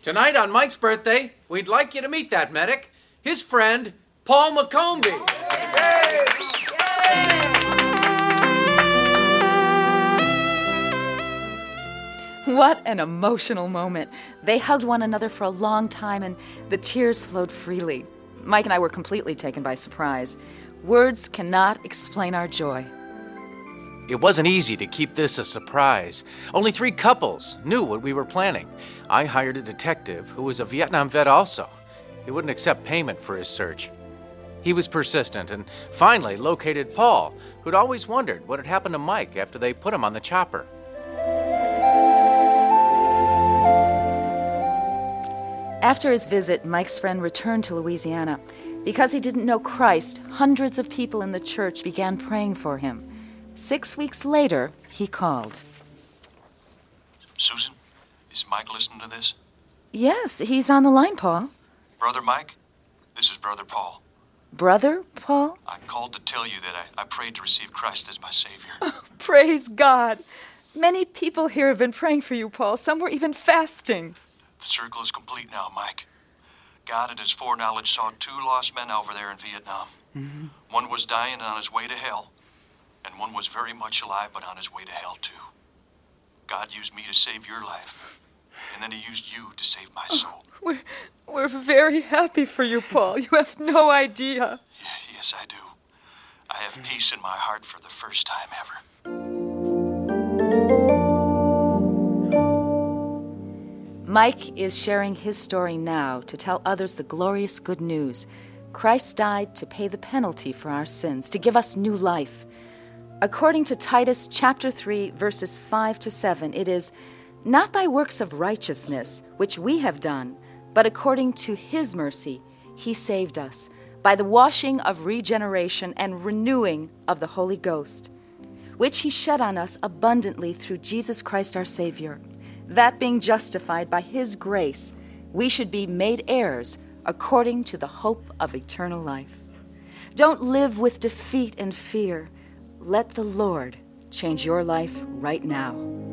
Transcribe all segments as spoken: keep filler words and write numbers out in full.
Tonight on Mike's birthday, we'd like you to meet that medic, his friend, Paul McCombie. Yay! What an emotional moment. They hugged one another for a long time, and the tears flowed freely. Mike and I were completely taken by surprise. Words cannot explain our joy. It wasn't easy to keep this a surprise. Only three couples knew what we were planning. I hired a detective who was a Vietnam vet also. He wouldn't accept payment for his search. He was persistent and finally located Paul, who'd always wondered what had happened to Mike after they put him on the chopper. After his visit, Mike's friend returned to Louisiana. Because he didn't know Christ, hundreds of people in the church began praying for him. Six weeks later, he called. Susan, is Mike listening to this? Yes, he's on the line, Paul. Brother Mike, this is Brother Paul. Brother Paul? I called to tell you that I, I prayed to receive Christ as my Savior. Oh, praise God. Many people here have been praying for you, Paul. Some were even fasting. The circle is complete now, Mike. God in his foreknowledge saw two lost men over there in Vietnam. Mm-hmm. One was dying and on his way to hell, and one was very much alive but on his way to hell too. God used me to save your life, and then he used you to save my soul. Oh, we're, we're very happy for you, Paul. You have no idea. Yeah, yes, I do. I have peace in my heart for the first time ever. Mike is sharing his story now to tell others the glorious good news. Christ died to pay the penalty for our sins, to give us new life. According to Titus chapter three, verses five to seven, it is, not by works of righteousness, which we have done, but according to his mercy, he saved us, by the washing of regeneration and renewing of the Holy Ghost, which he shed on us abundantly through Jesus Christ our Savior. That being justified by his grace, we should be made heirs according to the hope of eternal life. Don't live with defeat and fear. Let the Lord change your life right now.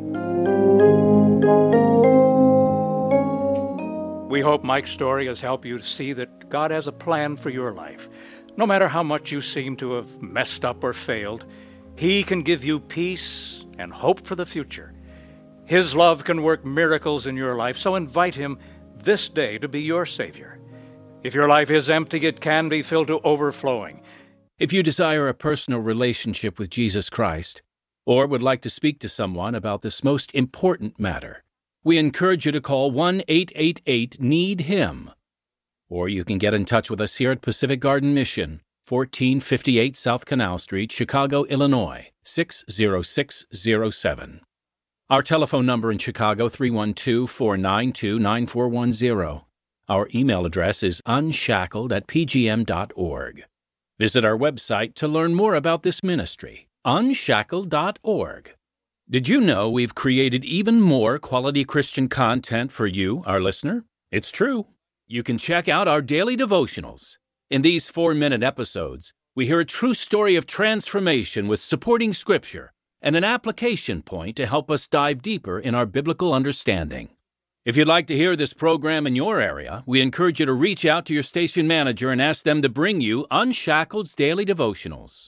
We hope Mike's story has helped you to see that God has a plan for your life. No matter how much you seem to have messed up or failed, he can give you peace and hope for the future. His love can work miracles in your life, so invite him this day to be your Savior. If your life is empty, it can be filled to overflowing. If you desire a personal relationship with Jesus Christ, or would like to speak to someone about this most important matter, we encourage you to call one eight eight eight need him. Or you can get in touch with us here at Pacific Garden Mission, fourteen fifty-eight South Canal Street, Chicago, Illinois, six zero six zero seven. Our telephone number in Chicago, three one two, four nine two, nine four one zero. Our email address is unshackled at p g m dot org. Visit our website to learn more about this ministry, unshackled dot org. Did you know we've created even more quality Christian content for you, our listener? It's true. You can check out our daily devotionals. In these four-minute episodes, we hear a true story of transformation with supporting scripture and an application point to help us dive deeper in our biblical understanding. If you'd like to hear this program in your area, we encourage you to reach out to your station manager and ask them to bring you Unshackled's Daily Devotionals.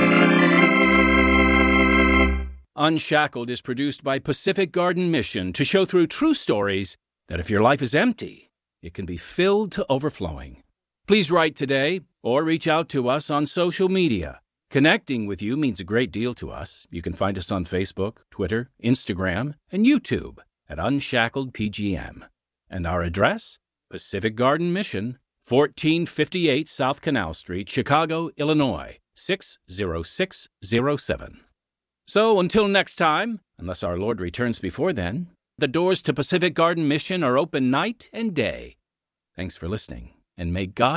Unshackled is produced by Pacific Garden Mission to show through true stories that if your life is empty, it can be filled to overflowing. Please write today or reach out to us on social media. Connecting with you means a great deal to us. You can find us on Facebook, Twitter, Instagram, and YouTube at Unshackled P G M. And our address? Pacific Garden Mission, fourteen fifty-eight South Canal Street, Chicago, Illinois, six zero six zero seven. So until next time, unless our Lord returns before then, the doors to Pacific Garden Mission are open night and day. Thanks for listening, and may God